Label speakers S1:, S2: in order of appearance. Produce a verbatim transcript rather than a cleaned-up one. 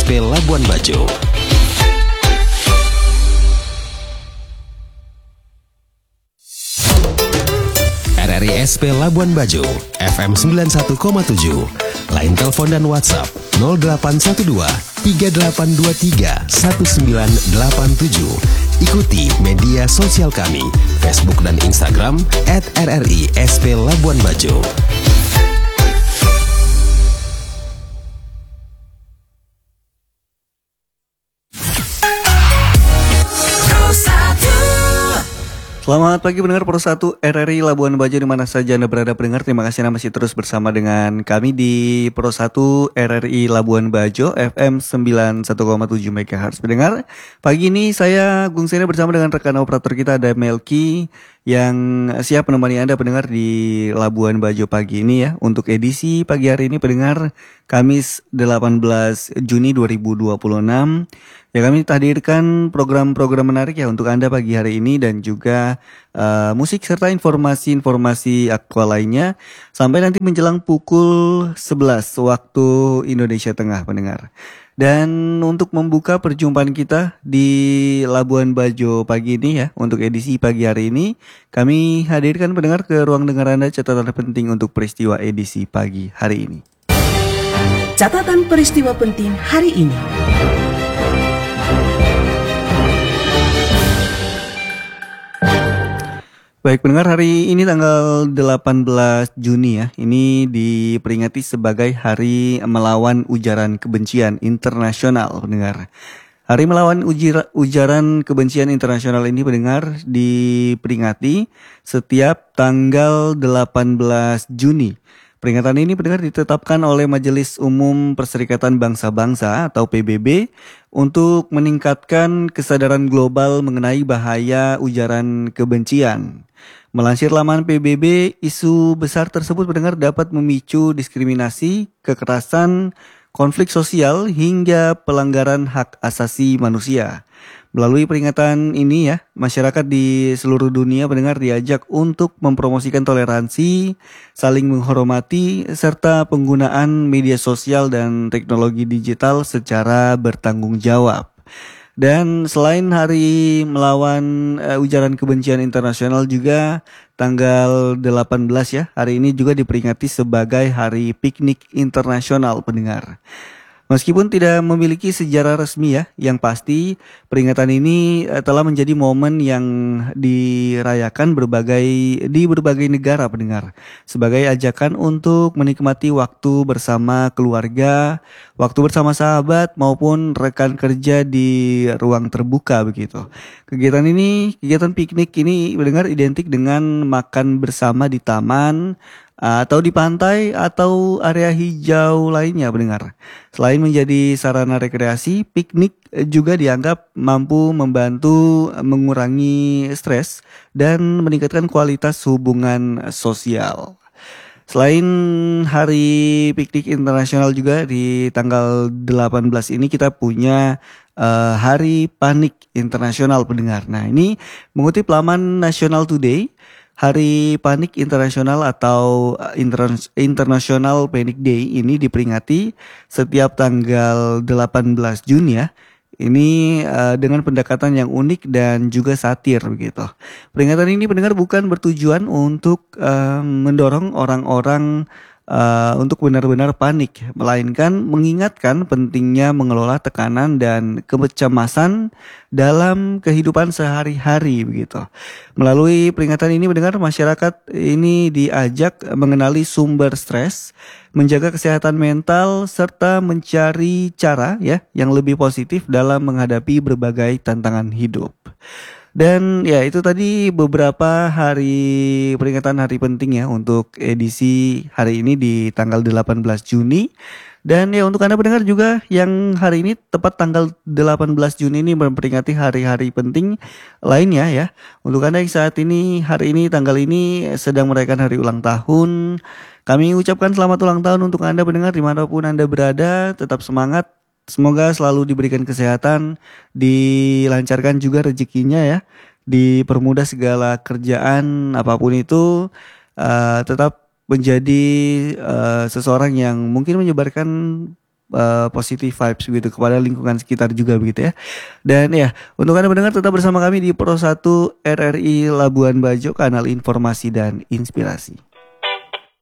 S1: S P Labuan Bajo. R R I S P Labuan Bajo, F M sembilan puluh satu koma tujuh. Line telepon dan WhatsApp nol delapan satu dua tiga delapan dua tiga satu sembilan delapan tujuh. Ikuti media sosial kami, Facebook dan Instagram at R R I S P Labuan Bajo.
S2: Selamat pagi pendengar Pro satu R R I Labuan Bajo di mana saja Anda berada pendengar. Terima kasih Anda masih terus bersama dengan kami di Pro satu R R I Labuan Bajo F M sembilan puluh satu koma tujuh MHz pendengar. Pagi ini saya Gung Sena bersama dengan rekan operator kita ada Melki yang siap menemani Anda pendengar di Labuan Bajo pagi ini ya. Untuk edisi pagi hari ini pendengar Kamis delapan belas Juni dua ribu dua puluh enam. Ya, kami hadirkan program-program menarik ya untuk Anda pagi hari ini dan juga uh, musik serta informasi-informasi aktual lainnya sampai nanti menjelang pukul sebelas waktu Indonesia Tengah pendengar. Dan untuk membuka perjumpaan kita di Labuan Bajo pagi ini ya, untuk edisi pagi hari ini kami hadirkan pendengar ke ruang dengar Anda catatan penting untuk peristiwa edisi pagi hari ini.
S3: Catatan peristiwa penting hari ini.
S2: Baik pendengar, hari ini tanggal delapan belas Juni ya, ini diperingati sebagai Hari Melawan Ujaran Kebencian Internasional pendengar. Hari Melawan Ujira, Ujaran Kebencian Internasional ini pendengar diperingati setiap tanggal delapan belas Juni. Peringatan ini pendengar ditetapkan oleh Majelis Umum Perserikatan Bangsa-Bangsa atau P B B untuk meningkatkan kesadaran global mengenai bahaya ujaran kebencian. Melansir laman P B B, isu besar tersebut pendengar dapat memicu diskriminasi, kekerasan, konflik sosial hingga pelanggaran hak asasi manusia. Melalui peringatan ini ya, masyarakat di seluruh dunia pendengar diajak untuk mempromosikan toleransi, saling menghormati, serta penggunaan media sosial dan teknologi digital secara bertanggung jawab. Dan selain hari melawan uh, ujaran kebencian internasional juga tanggal delapan belas ya, hari ini juga diperingati sebagai Hari Piknik Internasional pendengar. Meskipun tidak memiliki sejarah resmi ya, yang pasti peringatan ini telah menjadi momen yang dirayakan berbagai di berbagai negara pendengar sebagai ajakan untuk menikmati waktu bersama keluarga, waktu bersama sahabat maupun rekan kerja di ruang terbuka begitu. Kegiatan ini, kegiatan piknik ini pendengar identik dengan makan bersama di taman atau di pantai atau area hijau lainnya pendengar. Selain menjadi sarana rekreasi, piknik juga dianggap mampu membantu mengurangi stres dan meningkatkan kualitas hubungan sosial. Selain Hari Piknik Internasional juga di tanggal delapan belas ini kita punya uh, Hari Panik Internasional pendengar. Nah, ini mengutip laman National Today, Hari Panik Internasional atau Inter- International Panic Day ini diperingati setiap tanggal delapan belas Juni ya. Ini uh, dengan pendekatan yang unik dan juga satir begitu. Peringatan ini pendengar bukan bertujuan untuk uh, mendorong orang-orang uh, untuk benar-benar panik, melainkan mengingatkan pentingnya mengelola tekanan dan kecemasan dalam kehidupan sehari-hari begitu. Melalui peringatan ini pendengar, masyarakat ini diajak mengenali sumber stres, menjaga kesehatan mental serta mencari cara ya yang lebih positif dalam menghadapi berbagai tantangan hidup. Dan ya itu tadi beberapa hari peringatan hari penting ya untuk edisi hari ini di tanggal delapan belas Juni. Dan ya untuk Anda pendengar juga yang hari ini tepat tanggal delapan belas Juni ini memperingati hari-hari penting lainnya ya. Untuk Anda yang saat ini hari ini tanggal ini sedang merayakan hari ulang tahun, kami ucapkan selamat ulang tahun untuk Anda pendengar dimanapun Anda berada. Tetap semangat, semoga selalu diberikan kesehatan, dilancarkan juga rezekinya ya, dipermudah segala kerjaan apapun itu, uh, tetap menjadi uh, seseorang yang mungkin menyebarkan uh, positive vibes begitu kepada lingkungan sekitar juga begitu ya. Dan ya, untuk Anda pendengar tetap bersama kami di Pro satu R R I Labuan Bajo, kanal informasi dan inspirasi.